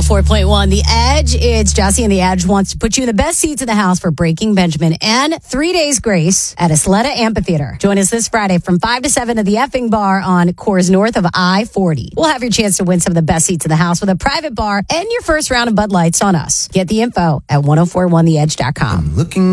104.1 The Edge. It's Jesse, and The Edge wants to put you in the best seats in the house for Breaking Benjamin and 3 Days Grace at Isleta Amphitheater. Join us this Friday from 5 to 7 at the Effing Bar on Coors North of I-40. We'll have your chance to win some of the best seats in the house with a private bar and your first round of Bud Lights on us. Get the info at 1041theedge.com. Looking